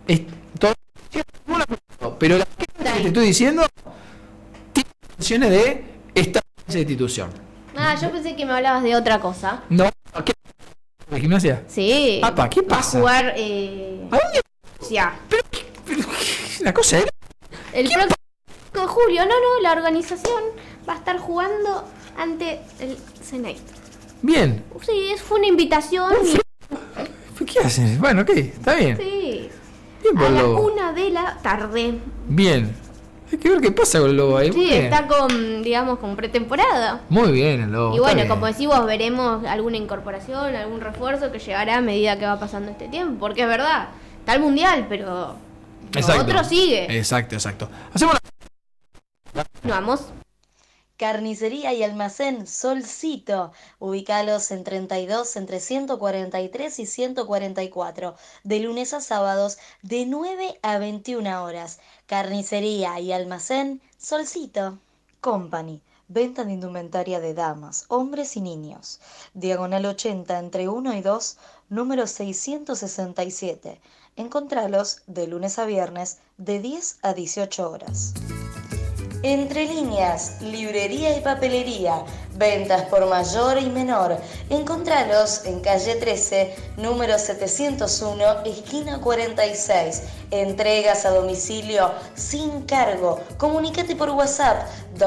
Todo, pero la que te estoy diciendo tiene funciones de esta institución. Yo pensé que me hablabas de otra cosa. No, ¿qué? ¿De gimnasia? Sí. Apa, ¿qué pasa? Va a jugar. ¿A dónde? Ya. Pero la cosa es. El próximo de julio, la organización va a estar jugando ante el Zenit. Bien. Sí, fue una invitación. ¿Qué haces? Bueno, ¿qué? Está bien. Sí. Bien por A la Lobo. 1 de la tarde. Bien. Hay que ver qué pasa con el Lobo ahí. Sí, está con pretemporada. Muy bien el Lobo. Y bueno, como decimos, veremos alguna incorporación, algún refuerzo que llegará a medida que va pasando este tiempo. Porque es verdad, está el Mundial, pero lo otro sigue. Exacto. Hacemos Vamos. Carnicería y almacén Solcito. Ubícalos en 32 entre 143 y 144. De lunes a sábados de 9 a 21 horas. Carnicería y almacén Solcito. Company. Venta de indumentaria de damas, hombres y niños. Diagonal 80 entre 1 y 2, número 667. Encontralos de lunes a viernes de 10 a 18 horas. Entre líneas, librería y papelería, ventas por mayor y menor. Encontralos en calle 13, número 701, esquina 46. Entregas a domicilio sin cargo. Comunícate por WhatsApp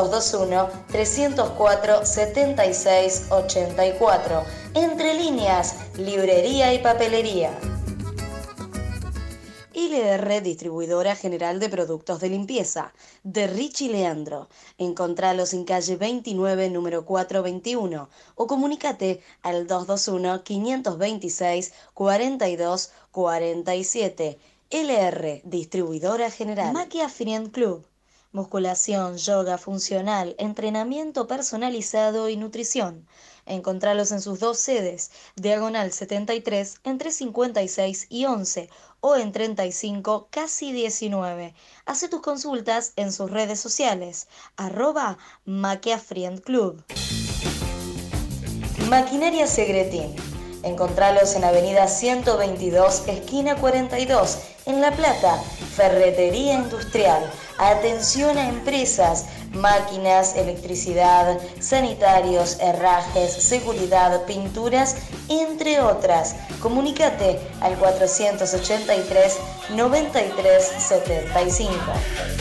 221-304-7684. Entre líneas, librería y papelería. LR Distribuidora General de Productos de Limpieza, de Richie Leandro. Encontralos en calle 29, número 421, o comunícate al 221-526-4247. LR Distribuidora General. Maquia Friend Club. Musculación, yoga funcional, entrenamiento personalizado y nutrición. Encontralos en sus dos sedes, diagonal 73 entre 56 y 11 o en 35 casi 19. Hace tus consultas en sus redes sociales, @MaquiaFriendClub. Maquinaria Segretín. Encontralos en avenida 122, esquina 42, en La Plata. Ferretería industrial. Atención a empresas, máquinas, electricidad, sanitarios, herrajes, seguridad, pinturas, entre otras. Comunícate al 483 93 75.